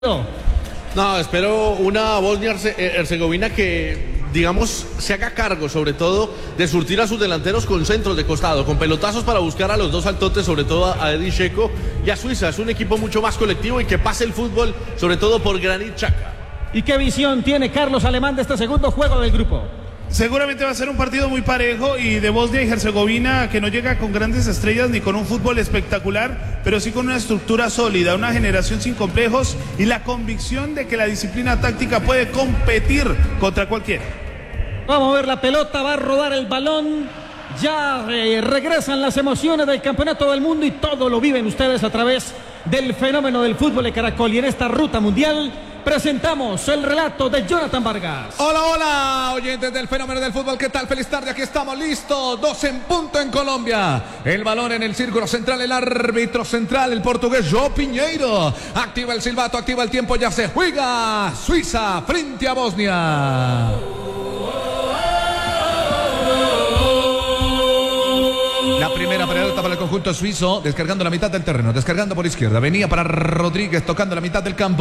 No, espero una Bosnia-Herzegovina que, digamos, se haga cargo sobre todo de surtir a sus delanteros con centros de costado, con pelotazos para buscar a los dos altotes, sobre todo a Edin Dzeko y a Suiza. Es un equipo mucho más colectivo y que pase el fútbol, sobre todo por Granit Xhaka. ¿Y qué visión tiene Carlos Alemán de este segundo juego del grupo? Seguramente va a ser un partido muy parejo y de Bosnia y Herzegovina que no llega con grandes estrellas ni con un fútbol espectacular, pero sí con una estructura sólida, una generación sin complejos y la convicción de que la disciplina táctica puede competir contra cualquiera. Vamos a ver la pelota, va a rodar el balón. Ya regresan las emociones del campeonato del mundo y todo lo viven ustedes a través del fenómeno del fútbol de Caracol. Y en esta ruta mundial presentamos el relato de Jonathan Vargas. Hola, hola, oyentes del fenómeno del fútbol, ¿qué tal? Feliz tarde, aquí estamos listos, 2 en punto en Colombia. El balón en el círculo central, el árbitro central, el portugués João Pinheiro. Activa el silbato, activa el tiempo, ya se juega Suiza frente a Bosnia. La primera pelota para el conjunto suizo, descargando la mitad del terreno, descargando por izquierda. Venía para Rodríguez, tocando la mitad del campo.